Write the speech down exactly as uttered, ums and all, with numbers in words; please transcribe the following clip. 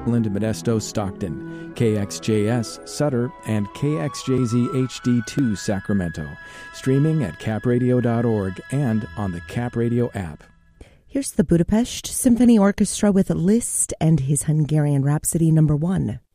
Modesto, Stockton, K X J S, Sutter, and K X J Z H D two, Sacramento. Streaming at cap radio dot org and on the Cap Radio app. Here's the Budapest Symphony Orchestra with Liszt and his Hungarian Rhapsody number one.